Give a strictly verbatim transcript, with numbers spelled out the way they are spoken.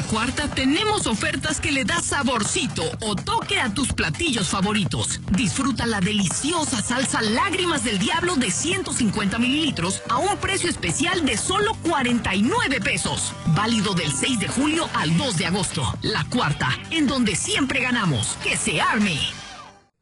Cuarta tenemos ofertas que le da saborcito o toque a tus platillos favoritos. Disfruta la deliciosa salsa Lágrimas del Diablo de ciento cincuenta mililitros a un precio especial de solo cuarenta y nueve pesos. Válido del seis de julio al dos de agosto. La Cuarta, en donde siempre ganamos. ¡Que se arme!